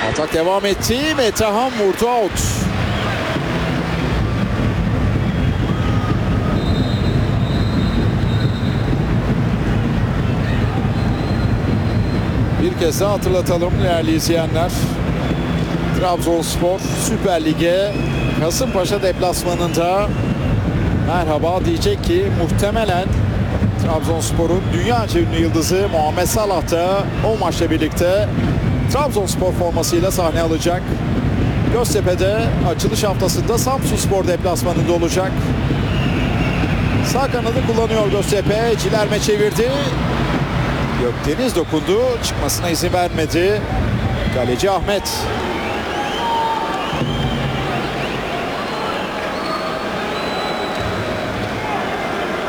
Atak devam etti. Metehan vurdu, out. Bir kez daha hatırlatalım değerli izleyenler. Trabzonspor Süper Lig'e Kasımpaşa deplasmanında merhaba diyecek ki muhtemelen Trabzonspor'un dünyaca ünlü yıldızı Muhammed Salah da o maçla birlikte Trabzonspor formasıyla sahne alacak. Göztepe'de açılış haftasında Samsunspor deplasmanında olacak. Sağ kanadı kullanıyor Göztepe. Cilerme çevirdi. Gökdeniz dokundu. Çıkmasına izin vermedi. Kaleci Ahmet.